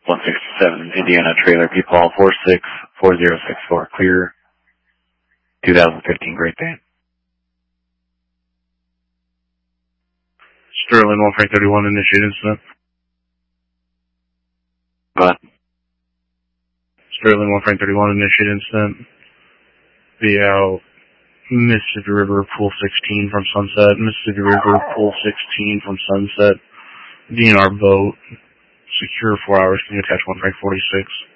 167 Indiana trailer, Paul 464064, clear 2015 Great Dane. Sterling 1 Frank 31, initiate incident. Go ahead. Sterling 1 Frank 31, initiate incident. Via Mississippi River, Pool 16 from Sunset. Mississippi River, Pool 16 from Sunset. DNR boat. Secure 4 hours. Can you attach 1 Frank 46?